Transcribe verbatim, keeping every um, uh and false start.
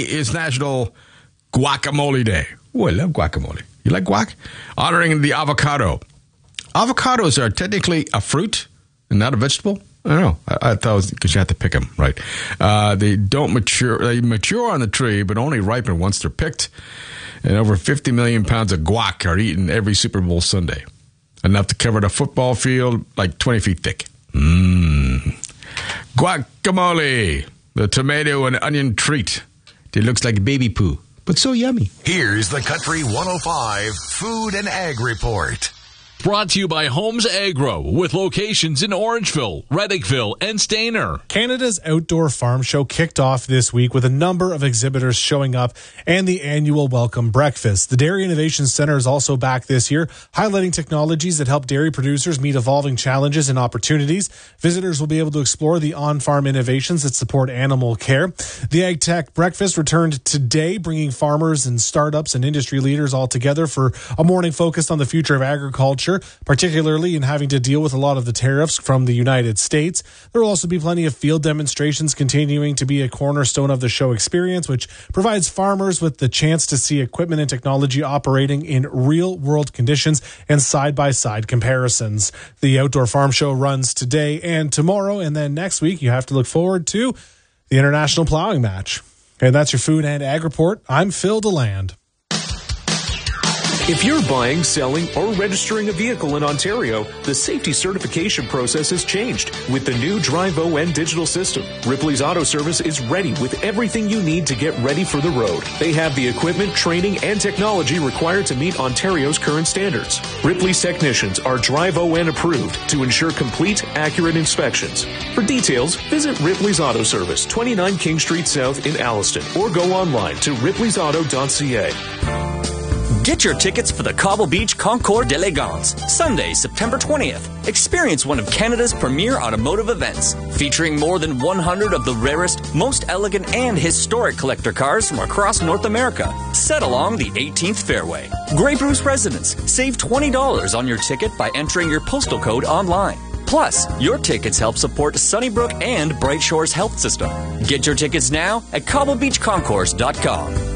is National Guacamole Day. Oh, I love guacamole. You like guac? Honoring the avocado. Avocados are technically a fruit and not a vegetable. I don't know. I, I thought it was because you have to pick them, right? Uh, they don't mature. They mature on the tree, but only ripen once they're picked. And over fifty million pounds of guac are eaten every Super Bowl Sunday. Enough to cover the football field like twenty feet thick. Mmm. Guacamole, the tomato and onion treat. It looks like baby poo, but so yummy. Here's the Country one oh five Food and Ag Report. Brought to you by Homes Agro, with locations in Orangeville, Reddickville, and Stayner. Canada's Outdoor Farm Show kicked off this week with a number of exhibitors showing up and the annual welcome breakfast. The Dairy Innovation Center is also back this year, highlighting technologies that help dairy producers meet evolving challenges and opportunities. Visitors will be able to explore the on-farm innovations that support animal care. The Ag Tech Breakfast returned today, bringing farmers and startups and industry leaders all together for a morning focused on the future of agriculture, particularly in having to deal with a lot of the tariffs from the United States. There will also be plenty of field demonstrations continuing to be a cornerstone of the show experience, which provides farmers with the chance to see equipment and technology operating in real-world conditions and side-by-side comparisons. The Outdoor Farm Show runs today and tomorrow, and then next week you have to look forward to the International Plowing Match. And that's your Food and Ag Report. I'm Phil DeLand. If you're buying, selling, or registering a vehicle in Ontario, the safety certification process has changed with the new Drive-O-N digital system. Ripley's Auto Service is ready with everything you need to get ready for the road. They have the equipment, training, and technology required to meet Ontario's current standards. Ripley's technicians are Drive-O-N approved to ensure complete, accurate inspections. For details, visit Ripley's Auto Service, twenty-nine King Street South in Alliston, or go online to ripleys auto dot c a. Get your tickets for the Cobble Beach Concours d'Elegance, Sunday, September twentieth. Experience one of Canada's premier automotive events, featuring more than one hundred of the rarest, most elegant, and historic collector cars from across North America, set along the eighteenth fairway. Grey Bruce residents, save twenty dollars on your ticket by entering your postal code online. Plus, your tickets help support Sunnybrook and Bright Shores Health System. Get your tickets now at cobble beach concourse dot com.